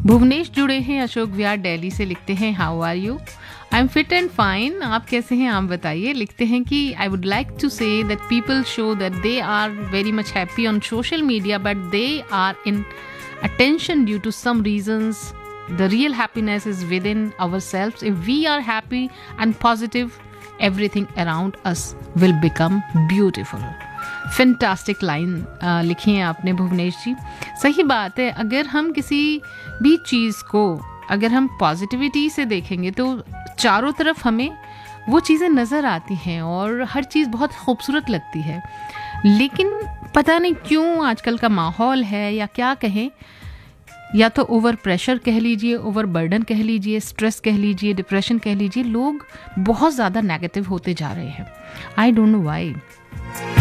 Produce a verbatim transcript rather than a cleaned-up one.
भुवनेश जुड़े हैं अशोक विहार दिल्ली से, लिखते हैं how are you, I am fit and fine, आप कैसे हैं आप बताइए। लिखते हैं कि I would like to say that people show that they are very much happy on social media but they are in attention due to some reasons. The real happiness is within ourselves. If we are happy and positive, everything around us will become beautiful. Fantastic line uh, लिखी है आपने भुवनेश जी. सही बात है, अगर हम किसी भी चीज़ को अगर हम पॉजिटिविटी से देखेंगे तो चारों तरफ हमें वो चीज़ें नज़र आती हैं और हर चीज़ बहुत खूबसूरत लगती है. लेकिन पता नहीं क्यों आजकल का माहौल है या क्या कहें, या तो ओवर प्रेशर कह लीजिए, ओवर बर्डन कह लीजिए, स्ट्रेस कह लीजिए, डिप्रेशन कह लीजिए, लोग बहुत ज़्यादा नेगेटिव होते जा रहे हैं. I don't know why.